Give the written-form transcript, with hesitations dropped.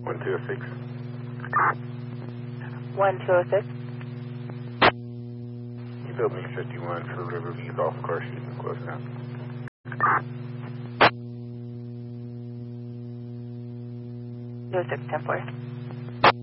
1206. 1206. You built me 51 for Riverview Golf Course, shooting close now. 0610 4.